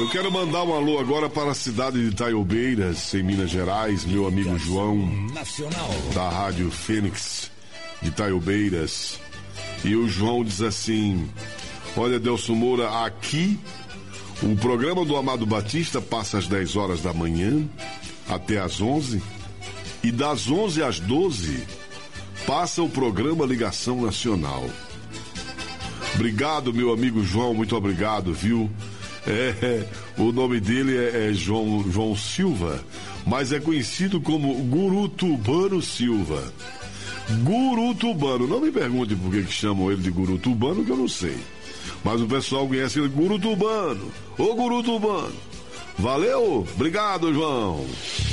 Eu quero mandar um alô agora para a cidade de Itaiobeiras, em Minas Gerais, meu amigo João, da Rádio Fênix de Itaiobeiras. E o João diz assim: olha, Delson Moura, aqui o programa do Amado Batista passa às 10 horas da manhã até às 11, e das 11 às 12 passa o programa Ligação Nacional. Obrigado, meu amigo João, muito obrigado, viu? O nome dele é João Silva, mas é conhecido como Gurutubano Silva. Gurutubano, não me pergunte por que chamam ele de Gurutubano, que eu não sei. Mas o pessoal conhece ele Gurutubano. Ô Gurutubano, valeu, obrigado, João.